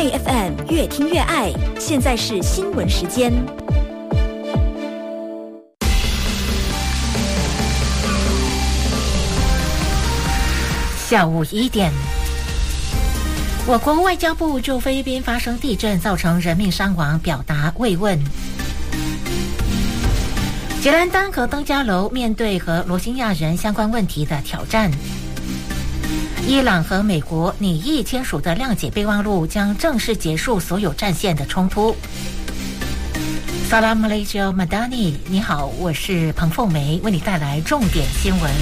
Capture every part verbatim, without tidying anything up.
爱 F M 越听越爱，现在是新闻时间。 下午一点，我国外交部就菲律宾发生地震造成人命伤亡表达慰问。吉兰丹和登嘉楼面对和罗兴亚人相关问题的挑战。伊朗和美国拟议签署的谅解备忘录将正式结束所有战线的冲突。Salam Malaysia Madani， 你好，我是彭凤梅，为你带来重点新闻。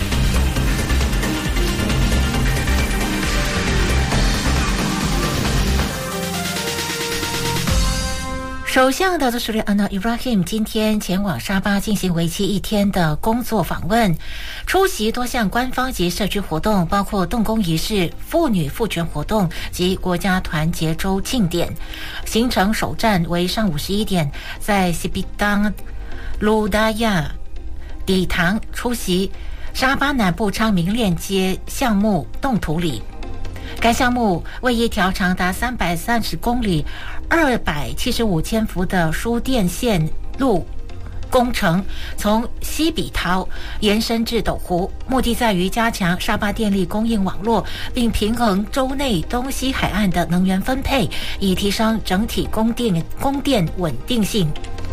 首相达托斯里安纳伊布拉希姆今天前往沙巴进行为期一天的工作访问，出席多项官方及社区活动，包括动工仪式、妇女赋权活动及国家团结周庆典。行程首站为上午十一点，在西比当鲁达亚礼堂出席沙巴南部昌明链接项目动土礼。该项目为一条长达三百三十公里、二百七十五千伏的输电线路工程，从西比涛延伸至斗湖，目的在于加强沙巴电力供应网络，并平衡州内东西海岸的能源分配，以提升整体供电供电稳定性。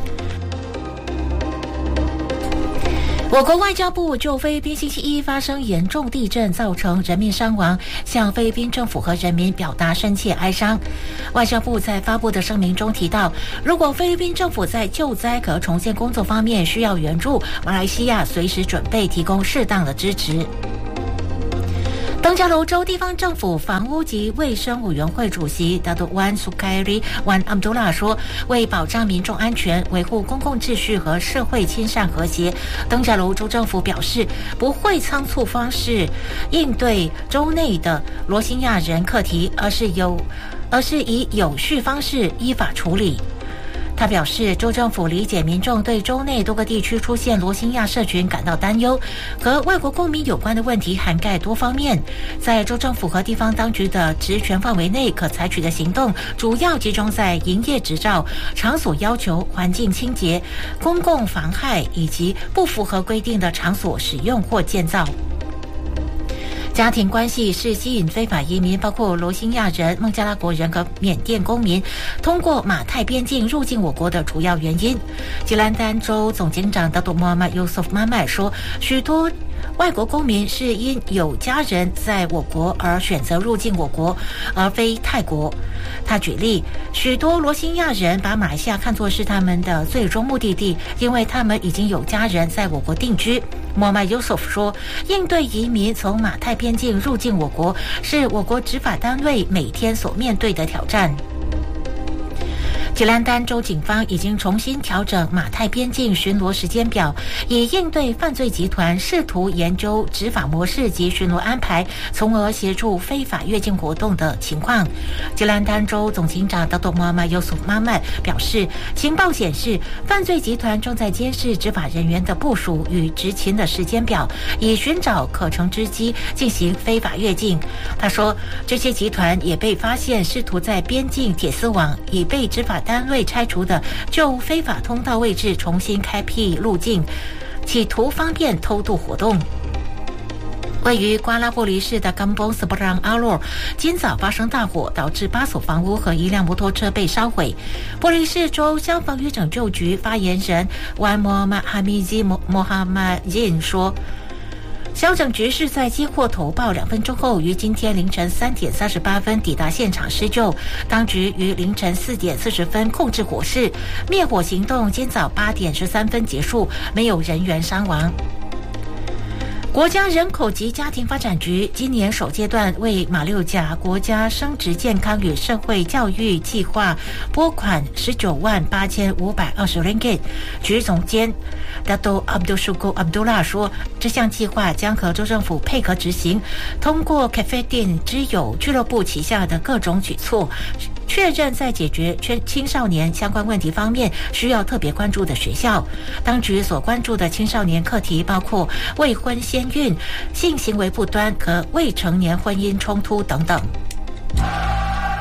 我国外交部就菲律宾星期一发生严重地震造成人命伤亡，向菲律宾政府和人民表达深切哀伤。外交部在发布的声明中提到，如果菲律宾政府在救灾和重建工作方面需要援助，马来西亚随时准备提供适当的支持。登嘉楼州地方政府房屋及卫生委员会主席达多湾苏凯里湾阿卜杜拉说，为保障民众安全、维护公共秩序和社会亲善和谐，登嘉楼州政府表示不会仓促方式应对州内的罗兴亚人课题，而是有而是以有序方式依法处理。他表示，州政府理解民众对州内多个地区出现罗兴亚社群感到担忧，和外国公民有关的问题涵盖多方面。在州政府和地方当局的职权范围内，可采取的行动主要集中在营业执照、场所要求、环境清洁、公共妨害以及不符合规定的场所使用或建造。家庭关系是吸引非法移民，包括罗兴亚人、孟加拉国人和缅甸公民，通过马泰边境入境我国的主要原因。吉兰丹州总警长达多莫哈麦尤索夫妈麦说，许多外国公民是因有家人在我国而选择入境我国，而非泰国。他举例，许多罗兴亚人把马来西亚看作是他们的最终目的地，因为他们已经有家人在我国定居。莫麦尤索夫说，应对移民从马泰边境入境我国，是我国执法单位每天所面对的挑战。吉兰丹州警方已经重新调整马泰边境巡逻时间表，以应对犯罪集团试图研究执法模式及巡逻安排，从而协助非法越境活动的情况。吉兰丹州总警长达多莫哈麦尤索夫妈麦表示，情报显示犯罪集团正在监视执法人员的部署与执勤的时间表，以寻找可乘之机进行非法越境。他说，这些集团也被发现试图在边境铁丝网已被执法单位拆除的就非法通道位置重新开辟路径，企图方便偷渡活动。位于瓜拉布里市的甘邦斯布朗阿洛今早发生大火，导致八所房屋和一辆摩托车被烧毁。布里市州消防与拯救局发言人万莫马哈米基莫莫哈马因说，消拯局是在接获投报两分钟后，于今天凌晨三点三十八分抵达现场施救。当局于凌晨四点四十分控制火势，灭火行动今早八点十三分结束，没有人员伤亡。国家人口及家庭发展局今年首阶段为马六甲国家生殖健康与社会教育计划拨款十九万八千五百二十 ringgit。局总监达多阿卜杜舒古阿卜杜拉说，这项计划将和州政府配合执行，通过 Cafe 店之友俱乐部旗下的各种举措，确认在解决青少年相关问题方面需要特别关注的学校。当局所关注的青少年课题包括未婚先孕、性行为不端和未成年婚姻冲突等等。 二零二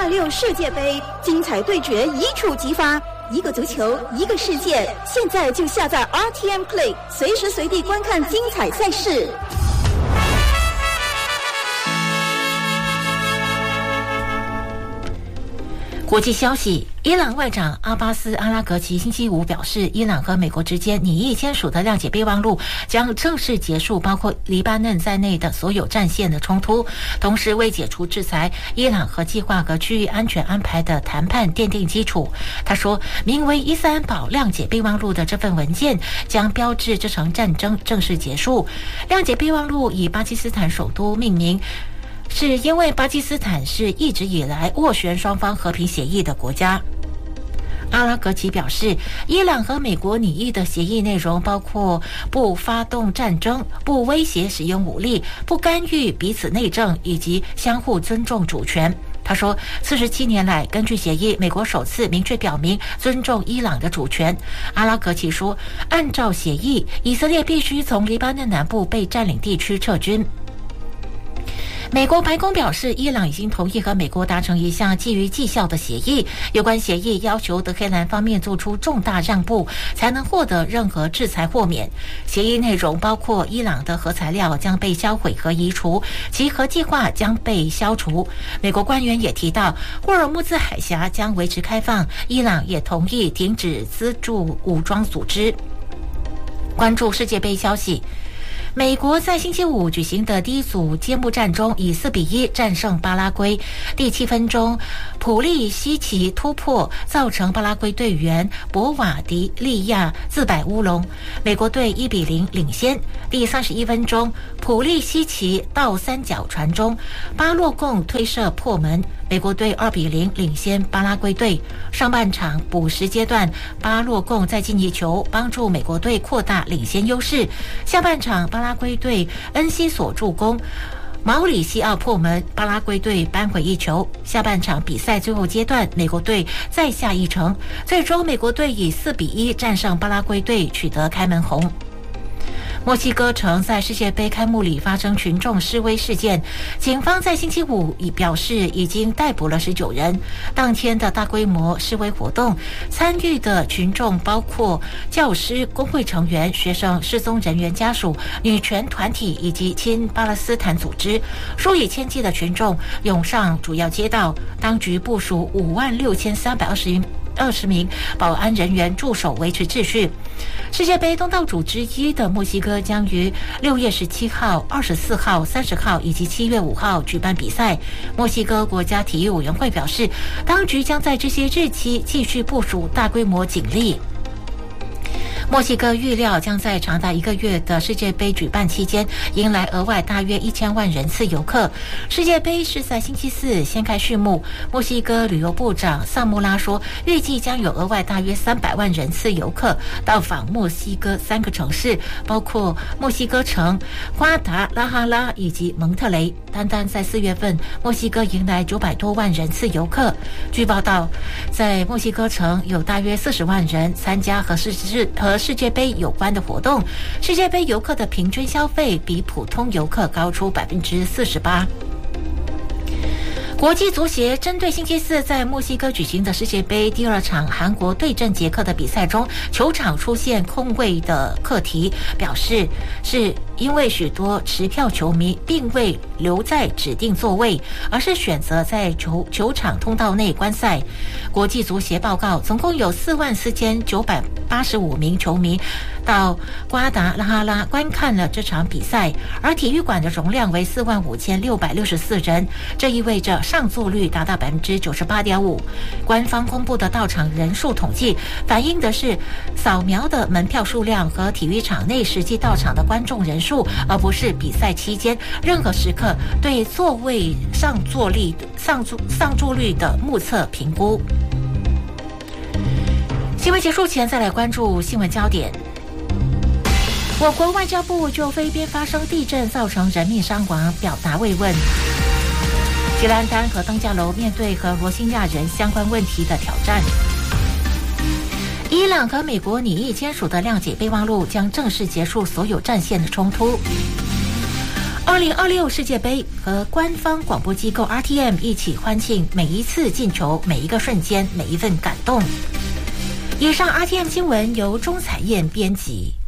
二六世界杯精彩对决一触即发，一个足球，一个世界。现在就下载 R T M Play， 随时随地观看精彩赛事。 国际消息，伊朗外长阿巴斯·阿拉格齐星期五表示，伊朗和美国之间拟议签署的谅解备忘录将正式结束包括黎巴嫩在内的所有战线的冲突，同时为解除制裁伊朗和计划和区域安全安排的谈判奠定基础。他说，名为伊斯兰堡谅解备忘录的这份文件将标志这场战争正式结束。谅解备忘录以巴基斯坦首都命名，是因为巴基斯坦是一直以来斡旋双方和平协议的国家。阿拉格齐表示，伊朗和美国拟议的协议内容包括不发动战争、不威胁使用武力、不干预彼此内政以及相互尊重主权。他说，四十七年来，根据协议，美国首次明确表明尊重伊朗的主权。阿拉格齐说，按照协议，以色列必须从黎巴嫩南部被占领地区撤军。美国白宫表示，伊朗已经同意和美国达成一项基于绩效的协议。有关协议要求德黑兰方面做出重大让步，才能获得任何制裁豁免。协议内容包括伊朗的核材料将被销毁和移除，其核计划将被消除。美国官员也提到，霍尔木兹海峡将维持开放。伊朗也同意停止资助武装组织。关注世界杯消息。美国在星期五举行的第一组揭幕战中以四比一战胜巴拉圭。第七分钟，普利西奇突破造成巴拉圭队员博瓦迪利亚自摆乌龙，美国队一比零领先。第三十一分钟，普利西奇倒三角传中，巴洛贡推射破门，美国队二比零领先巴拉圭队。上半场补时阶段，巴洛贡再进一球，帮助美国队扩大领先优势。下半场，巴拉圭队恩西索助攻，毛里西奥破门，巴拉圭队扳回一球。下半场比赛最后阶段，美国队再下一城，最终美国队以四比一战胜巴拉圭队，取得开门红。墨西哥城在世界杯开幕礼发生群众示威事件，警方在星期五已表示已经逮捕了十九人。当天的大规模示威活动，参与的群众包括教师、工会成员、学生、失踪人员家属、女权团体以及亲巴勒斯坦组织。数以千计的群众涌上主要街道，当局部署五万六千三百二十二十名保安人员驻守维持秩序。世界杯东道主之一的墨西哥将于六月十七号、二十四号、三十号以及七月五号举办比赛。墨西哥国家体育委员会表示，当局将在这些日期继续部署大规模警力。墨西哥预料将在长达一个月的世界杯举办期间迎来额外大约一千万人次游客。世界杯是在星期四掀开序幕。墨西哥旅游部长萨穆拉说，预计将有额外大约三百万人次游客到访墨西哥三个城市，包括墨西哥城、瓜达拉哈拉以及蒙特雷。单单在四月份，墨西哥迎来九百多万人次游客。据报道，在墨西哥城有大约四十万人参加和世和世界杯有关的活动。世界杯游客的平均消费比普通游客高出百分之四十八。国际足协针对星期四在墨西哥举行的世界杯第二场韩国对阵捷克的比赛中球场出现空位的课题，表示是因为许多持票球迷并未留在指定座位，而是选择在球球场通道内观赛。国际足协报告，总共有四万四千九百八十五名球迷到瓜达拉哈拉观看了这场比赛，而体育馆的容量为四万五千六百六十四人，这意味着上座率达到百分之九十八点五。官方公布的到场人数统计反映的是扫描的门票数量和体育场内实际到场的观众人数，而不是比赛期间任何时刻对座位上座率上座上座率的目测评估。新闻结束前，再来关注新闻焦点。我国外交部就菲律宾发生地震造成人命伤亡表达慰问。吉兰丹和登嘉楼面对和罗兴亚人相关问题的挑战。伊朗和美国拟议签署的谅解备忘录将正式结束所有战线的冲突。 二零二六世界杯和官方广播机构 R T M 一起欢庆每一次进球、每一个瞬间、每一份感动。以上 R T M 新闻由钟彩燕编辑。